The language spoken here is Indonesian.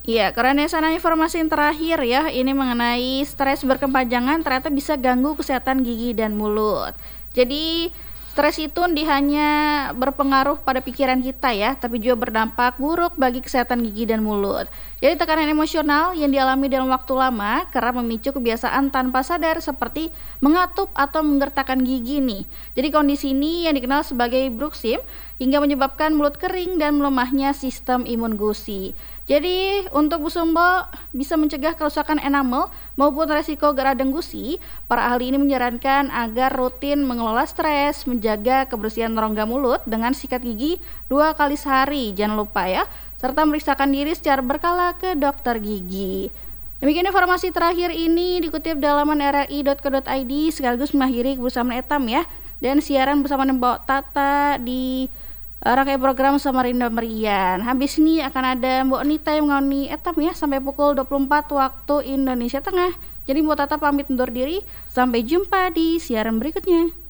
Iya, karena sana informasi yang terakhir ya, ini mengenai stres berkepanjangan ternyata bisa ganggu kesehatan gigi dan mulut. Jadi, stres itu hanya berpengaruh pada pikiran kita ya, tapi juga berdampak buruk bagi kesehatan gigi dan mulut. Jadi, tekanan emosional yang dialami dalam waktu lama karena memicu kebiasaan tanpa sadar seperti mengatup atau menggertakkan gigi nih. Jadi, kondisi ini yang dikenal sebagai bruxism hingga menyebabkan mulut kering dan melemahnya sistem imun gusi. Jadi untuk Busumbo bisa mencegah kerusakan enamel maupun resiko geradang gusi, para ahli ini menyarankan agar rutin mengelola stres, menjaga kebersihan rongga mulut dengan sikat gigi 2 kali sehari, jangan lupa ya, serta memeriksakan diri secara berkala ke dokter gigi. Demikian informasi terakhir ini dikutip dalaman rri.co.id sekaligus mengakhiri kebersamaan Etam ya, dan siaran bersama Mbak Tata di rangkaian program Samarinda Merian. Habis ini akan ada Mbok Nita yang mengawani Etam ya sampai pukul 24 waktu Indonesia Tengah. Jadi Mbok Tata pamit undur diri. Sampai jumpa di siaran berikutnya.